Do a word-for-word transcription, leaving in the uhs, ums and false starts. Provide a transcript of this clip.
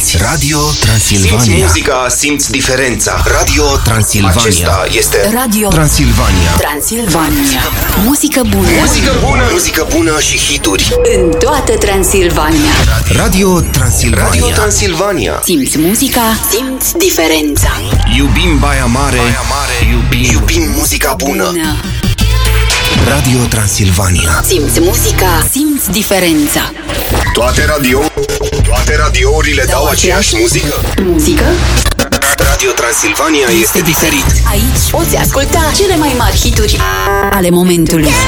asculți Radio Transilvania. Simți muzica, simți diferența. Radio Transilvania. Acesta este Radio Transilvania. Transilvania. Muzică bună. muzică bună, muzică bună și hituri. În toată Transilvania. Radio Transilvania. Radio Transilvania. Simți muzica, simți diferența. Iubim Baia Mare, Baia Mare. Iubim. Iubim muzica bună. Bună. Radio Transilvania. Simți muzica, simți diferența. Toate radio, toate radiourile dau aceeași muzică. Muzică? Radio Transilvania este diferit. Aici poți asculta cele mai mari hituri ale momentului.